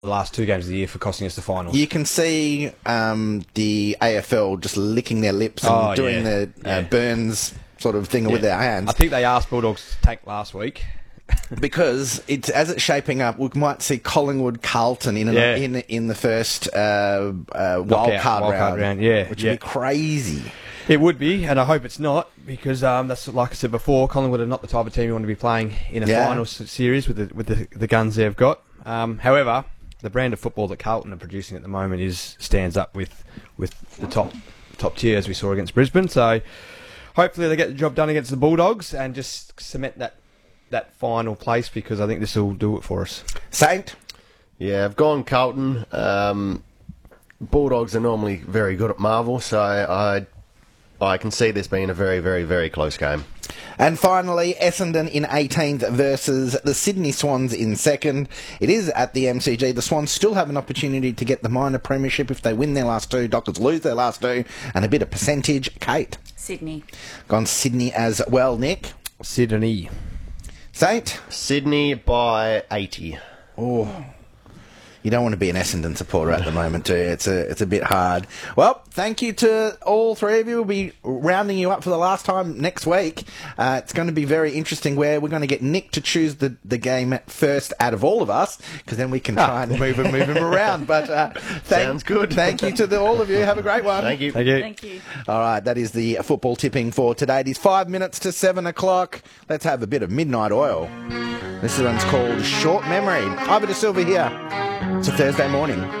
the last 2 games of the year for costing us the finals. You can see the AFL just licking their lips and doing the Burns sort of thing with their hands. I think they asked Bulldogs to take last week. Because as it's shaping up, we might see Collingwood Carlton in the first wild card round, which would be crazy. It would be, and I hope it's not, because that's like I said before. Collingwood are not the type of team you want to be playing in a final series with the guns they've got. However, the brand of football that Carlton are producing at the moment stands up with the top tier, as we saw against Brisbane. So hopefully they get the job done against the Bulldogs and just cement that final place, because I think this will do it for us. Saint? Yeah, I've gone Carlton. Bulldogs are normally very good at Marvel, so I can see this being a very, very, very close game. And finally, Essendon in 18th versus the Sydney Swans in 2nd. It is at the MCG. The Swans still have an opportunity to get the minor premiership if they win their last 2. Dockers lose their last 2, and a bit of percentage. Kate? Sydney. Gone Sydney as well. Nick? Sydney. Saint? Sydney by 80. Oh, you don't want to be an Essendon supporter at the moment, do you? It's a bit hard. Well, thank you to all 3 of you. We'll be rounding you up for the last time next week. It's going to be very interesting, where we're going to get Nick to choose the game first out of all of us, because then we can try and move him around. But sounds good. Thank you to all of you. Have a great one. Thank you. Thank you. All right, that is the football tipping for today. It is 5 minutes to 7 o'clock. Let's have a bit of Midnight Oil. This one's called Short Memory. Ivor De Silva here. It's a Thursday morning.